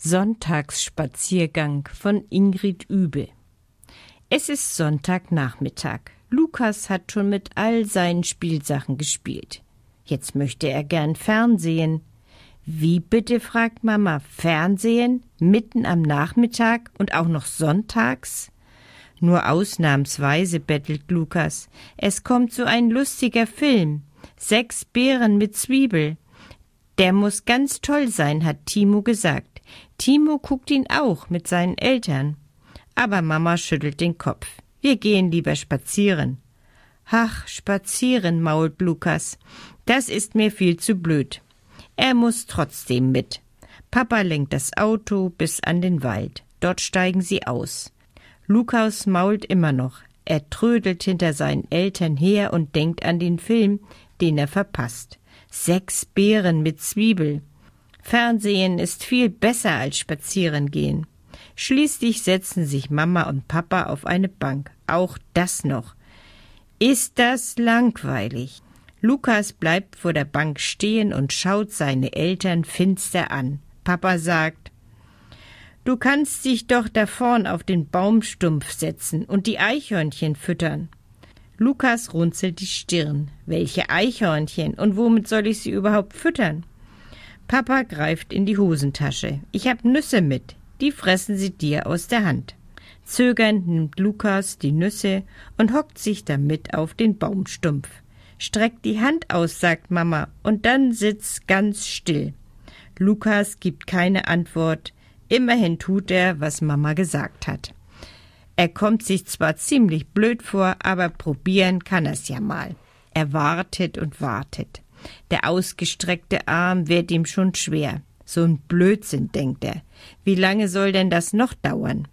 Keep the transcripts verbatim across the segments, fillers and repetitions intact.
Sonntagsspaziergang von Ingrid Übe. Es ist Sonntagnachmittag. Lukas hat schon mit all seinen Spielsachen gespielt. Jetzt möchte er gern Fernsehen. Wie bitte, fragt Mama, Fernsehen? Mitten am Nachmittag und auch noch sonntags? Nur ausnahmsweise, bettelt Lukas. Es kommt so ein lustiger Film. Sechs Beeren mit Zwiebel. Der muss ganz toll sein, hat Timo gesagt. Timo guckt ihn auch mit seinen Eltern. Aber Mama schüttelt den Kopf. Wir gehen lieber spazieren. Ach, spazieren, mault Lukas. Das ist mir viel zu blöd. Er muss trotzdem mit. Papa lenkt das Auto bis an den Wald. Dort steigen sie aus. Lukas mault immer noch. Er trödelt hinter seinen Eltern her und denkt an den Film, den er verpasst. Sechs Beeren mit Zwiebel. Fernsehen ist viel besser als Spazierengehen. Schließlich setzen sich Mama und Papa auf eine Bank. Auch das noch. Ist das langweilig? Lukas bleibt vor der Bank stehen und schaut seine Eltern finster an. Papa sagt: Du kannst dich doch da vorn auf den Baumstumpf setzen und die Eichhörnchen füttern. Lukas runzelt die Stirn. Welche Eichhörnchen? Und womit soll ich sie überhaupt füttern? Papa greift in die Hosentasche. Ich hab Nüsse mit. Die fressen sie dir aus der Hand. Zögernd nimmt Lukas die Nüsse und hockt sich damit auf den Baumstumpf. Streckt die Hand aus, sagt Mama, und dann sitzt ganz still. Lukas gibt keine Antwort. Immerhin tut er, was Mama gesagt hat. Er kommt sich zwar ziemlich blöd vor, aber probieren kann er's ja mal. Er wartet und wartet. Der ausgestreckte Arm wird ihm schon schwer. So ein Blödsinn, denkt er. Wie lange soll denn das noch dauern?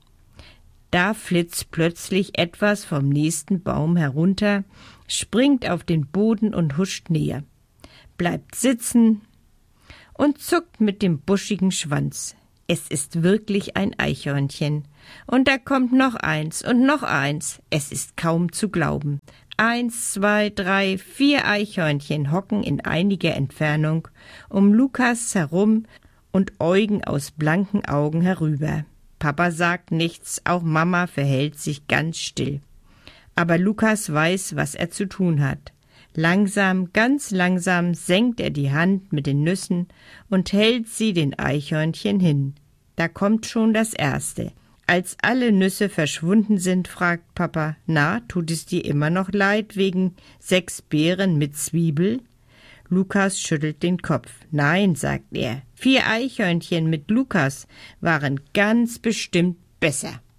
Da flitzt plötzlich etwas vom nächsten Baum herunter, springt auf den Boden und huscht näher, bleibt sitzen und zuckt mit dem buschigen Schwanz. Es ist wirklich ein Eichhörnchen. Und da kommt noch eins und noch eins. Es ist kaum zu glauben. Eins, zwei, drei, vier Eichhörnchen hocken in einiger Entfernung um Lukas herum und äugen aus blanken Augen herüber. Papa sagt nichts, auch Mama verhält sich ganz still. Aber Lukas weiß, was er zu tun hat. Langsam, ganz langsam senkt er die Hand mit den Nüssen und hält sie den Eichhörnchen hin. Da kommt schon das Erste. Als alle Nüsse verschwunden sind, fragt Papa: Na, tut es dir immer noch leid wegen sechs Beeren mit Zwiebel? Lukas schüttelt den Kopf. Nein, sagt er, vier Eichhörnchen mit Lukas waren ganz bestimmt besser.